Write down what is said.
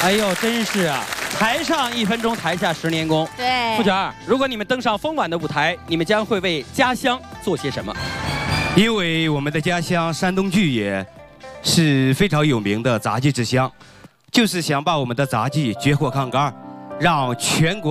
哎呦，真是啊！台上1分钟，台下10年功。 对， 付娟儿，如果你们登上丰晚的舞台，你们将会为家乡做些什么？ 因为我们的家乡山东巨野是非常有名的杂技之乡，就是想把我们的杂技绝活抗杆，让全国。